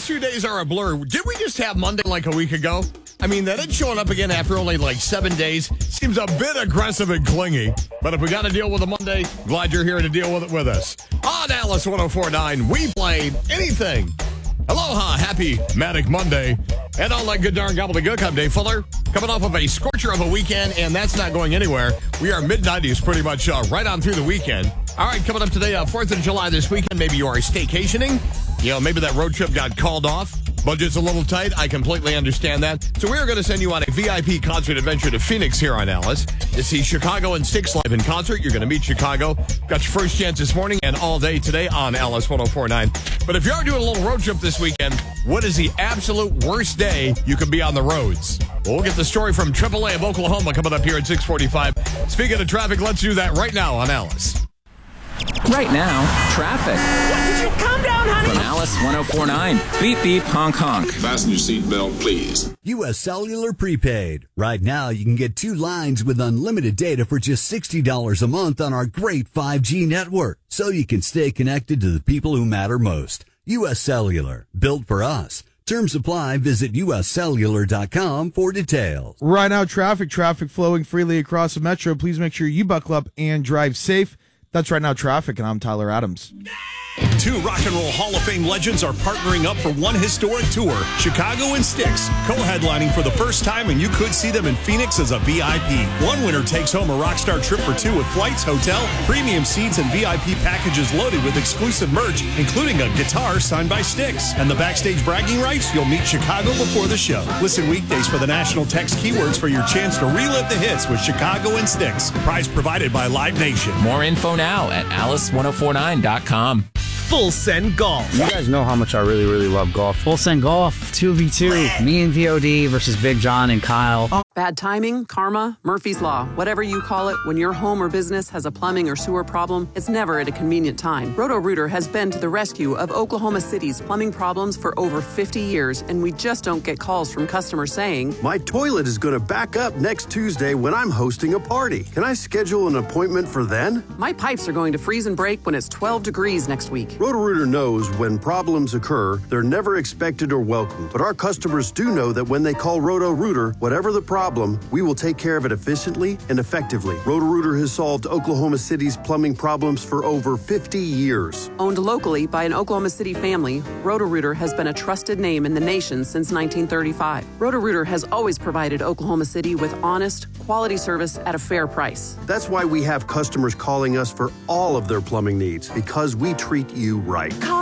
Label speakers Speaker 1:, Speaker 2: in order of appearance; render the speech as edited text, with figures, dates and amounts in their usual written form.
Speaker 1: last few days are a blur. Did we just have Monday like a week ago? I mean, that it's showing up again after only like 7 days. Seems a bit aggressive and clingy. But if we got to deal with a Monday, glad you're here to deal with it with us. On Alice 104.9, we play anything. Aloha, happy Manic Monday. And all that good darn gobbledygook. I'm Dave Fuller. Coming off of a scorcher of a weekend, and that's not going anywhere. We are mid-90s pretty much right on through the weekend. All right, coming up today, 4th of July this weekend. Maybe you are staycationing. You know, maybe that road trip got called off. Budget's a little tight. I completely understand that. So we are going to send you on a VIP concert adventure to Phoenix here on Alice to see Chicago and Styx live in concert. You're going to meet Chicago. Got your first chance this morning and all day today on Alice 104.9. But if you are doing a little road trip this weekend, what is the absolute worst day you could be on the roads? Well, we'll get the story from AAA of Oklahoma coming up here at 6:45. Speaking of traffic, let's do that right now on Alice.
Speaker 2: Right now, traffic.
Speaker 3: Did you calm down, honey?
Speaker 2: From Alice 104.9. Beep, beep, honk, honk.
Speaker 4: Fasten your seatbelt, please.
Speaker 5: U.S. Cellular Prepaid. Right now, you can get 2 lines with unlimited data for just $60 a month on our great 5G network, so you can stay connected to the people who matter most. U.S. Cellular. Built for us. Terms apply. Visit uscellular.com for details.
Speaker 6: Right now, traffic flowing freely across the metro. Please make sure you buckle up and drive safe. That's Right Now Traffic, and I'm Tyler Adams.
Speaker 7: 2 Rock and Roll Hall of Fame legends are partnering up for one historic tour, Chicago and Styx, co-headlining for the first time, and you could see them in Phoenix as a VIP. One winner takes home a Rockstar trip for 2 with flights, hotel, premium seats, and VIP packages loaded with exclusive merch, including a guitar signed by Styx. And the backstage bragging rights, you'll meet Chicago before the show. Listen weekdays for the national text keywords for your chance to relive the hits with Chicago and Styx. Prize provided by Live Nation.
Speaker 2: More info now at alice1049.com.
Speaker 8: Full Send Golf.
Speaker 9: You guys know how much I really, really love golf.
Speaker 10: Full Send Golf, 2v2. Me and VOD versus Big John and Kyle.
Speaker 11: Bad timing, karma, Murphy's Law, whatever you call it, when your home or business has a plumbing or sewer problem, it's never at a convenient time. Roto-Rooter has been to the rescue of Oklahoma City's plumbing problems for over 50 years, and we just don't get calls from customers saying,
Speaker 12: "My toilet is going to back up next Tuesday when I'm hosting a party. Can I schedule an appointment for then?"
Speaker 11: "My pipes are going to freeze and break when it's 12 degrees next week."
Speaker 12: Roto-Rooter knows when problems occur, they're never expected or welcome. But our customers do know that when they call Roto-Rooter, whatever the problem, we will take care of it efficiently and effectively. Roto-Rooter has solved Oklahoma City's plumbing problems for over 50 years.
Speaker 11: Owned locally by an Oklahoma City family, Roto-Rooter has been a trusted name in the nation since 1935. Roto-Rooter has always provided Oklahoma City with honest, quality service at a fair price.
Speaker 12: That's why we have customers calling us for all of their plumbing needs, because we treat you right.
Speaker 3: Call